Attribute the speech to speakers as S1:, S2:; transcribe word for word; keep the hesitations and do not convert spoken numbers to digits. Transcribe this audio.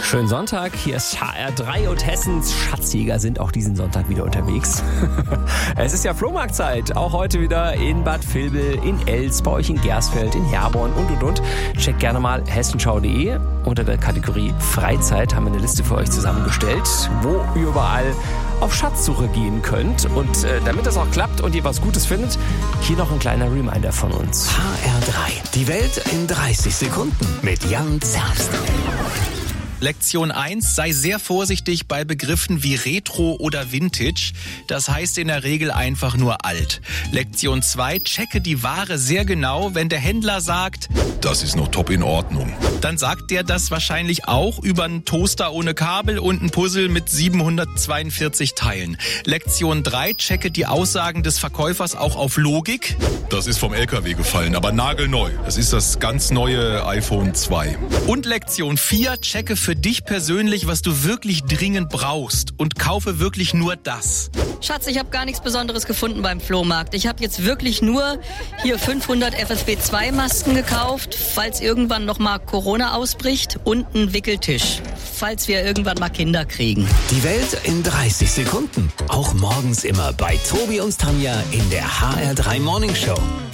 S1: Schönen Sonntag, hier ist H R drei und Hessens Schatzjäger sind auch diesen Sonntag wieder unterwegs. Es ist ja Flohmarktzeit, auch heute wieder in Bad Vilbel, in Elst, bei euch in Gersfeld, in Herborn und und und. Checkt gerne mal hessenschau punkt de. Unter der Kategorie Freizeit haben wir eine Liste für euch zusammengestellt, wo ihr überall auf Schatzsuche gehen könnt. Und äh, damit das auch klappt und ihr was Gutes findet, hier noch ein kleiner Reminder von uns.
S2: H R drei, die Welt in dreißig Sekunden mit Jan Zerbst.
S3: Lektion eins, sei sehr vorsichtig bei Begriffen wie Retro oder Vintage. Das heißt in der Regel einfach nur alt. Lektion zwei, checke die Ware sehr genau. Wenn der Händler sagt,
S4: das ist noch top in Ordnung,
S3: dann sagt der das wahrscheinlich auch über einen Toaster ohne Kabel und ein Puzzle mit siebenhundertzweiundvierzig Teilen. Lektion drei, checke die Aussagen des Verkäufers auch auf Logik.
S4: Das ist vom L K W gefallen, aber nagelneu. Es ist das ganz neue iPhone zwei.
S3: Und Lektion vier, checke für dich persönlich, was du wirklich dringend brauchst und kaufe wirklich nur das.
S5: Schatz, ich habe gar nichts Besonderes gefunden beim Flohmarkt. Ich habe jetzt wirklich nur hier fünfhundert F F P zwei Masken gekauft, falls irgendwann noch mal Corona ausbricht, und einen Wickeltisch, falls wir irgendwann mal Kinder kriegen.
S2: Die Welt in dreißig Sekunden. Auch morgens immer bei Tobi und Tanja in der H R drei Morning Show.